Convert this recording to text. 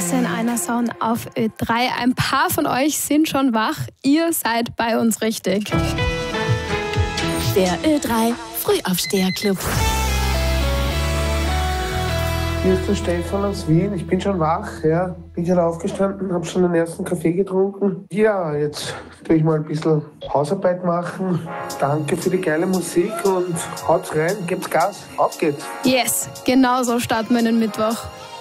Klasse in einer Song auf Ö3. Ein paar von euch sind schon wach. Ihr seid bei uns richtig. Der Ö3 Frühaufsteherclub. Hier ist der Stefan aus Wien. Ich bin schon wach, ja. Bin gerade aufgestanden, habe schon den ersten Kaffee getrunken. Ja, jetzt tue ich mal ein bisschen Hausarbeit machen. Danke für die geile Musik und haut's rein, gebt's Gas, auf geht's. Yes, genau so starten wir den Mittwoch.